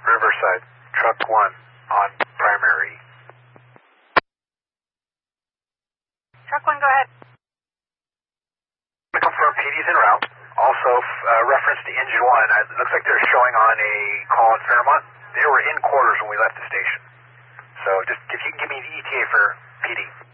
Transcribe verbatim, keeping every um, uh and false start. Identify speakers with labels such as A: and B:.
A: Riverside, truck one on primary.
B: Truck one, go ahead.
A: Confirm P D's en route. Also, uh, reference to engine one. It looks like they're showing on a call in Fairmont. They were in quarters when we left the station. So just if you can give me the E T A for P D.